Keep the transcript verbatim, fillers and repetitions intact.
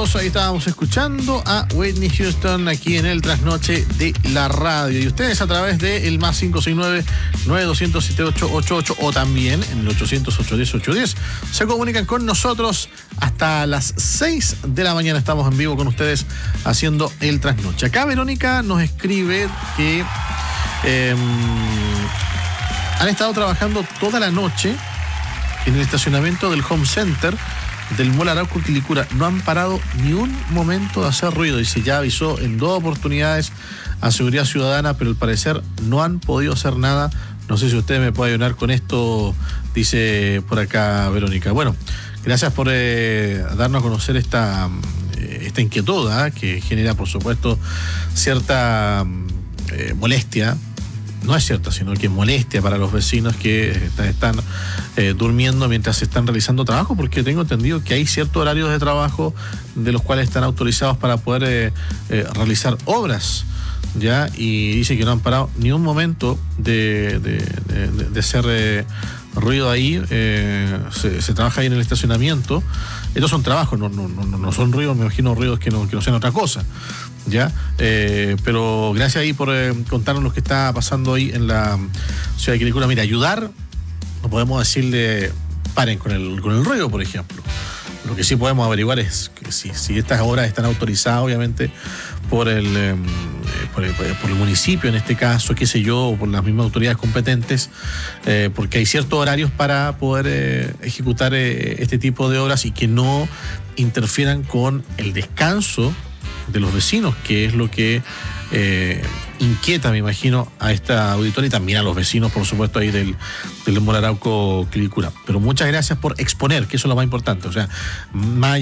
Nosotros ahí estábamos escuchando a Whitney Houston aquí en el Trasnoche de la Radio. Y ustedes a través de el más cinco seis nueve, nueve dos cero cero, siete ocho ocho ocho o también en el ochocientos, ochocientos diez, ochocientos diez se comunican con nosotros hasta las seis de la mañana. Estamos en vivo con ustedes haciendo el Trasnoche. Acá Verónica nos escribe que eh, han estado trabajando toda la noche en el estacionamiento del Home Center del Mall Arauco Quilicura. No han parado ni un momento de hacer ruido. Dice, ya avisó en dos oportunidades a Seguridad Ciudadana, pero al parecer no han podido hacer nada. No sé si usted me puede ayudar con esto, dice por acá Verónica. Bueno, gracias por eh, darnos a conocer esta, eh, esta inquietud, ¿eh? que genera, por supuesto, cierta eh, molestia. No es cierta, sino que molestia para los vecinos que están, están eh, durmiendo mientras se están realizando trabajo, porque tengo entendido que hay ciertos horarios de trabajo de los cuales están autorizados para poder eh, eh, realizar obras, ¿ya? Y dice que no han parado ni un momento de, de, de, de hacer eh, ruido ahí. Eh, se, se trabaja ahí en el estacionamiento. Estos son trabajos, no, no, no, no son ruidos, me imagino ruidos que no, que no sean otra cosa. Ya, eh, pero gracias ahí por eh, contarnos lo que está pasando ahí en la ciudad de Quilicura. Mira, ayudar, no podemos decirle paren con el, con el ruido, por ejemplo. Lo que sí podemos averiguar es que si, si estas obras están autorizadas, obviamente, por el, eh, por el, por el municipio en este caso, qué sé yo, o por las mismas autoridades competentes, eh, porque hay ciertos horarios para poder eh, ejecutar eh, este tipo de obras y que no interfieran con el descanso de los vecinos, que es lo que eh, inquieta, me imagino, a esta auditoría y también a los vecinos, por supuesto, ahí del, del Mall Arauco Quilicura. Pero muchas gracias por exponer, que eso es lo más importante. O sea, más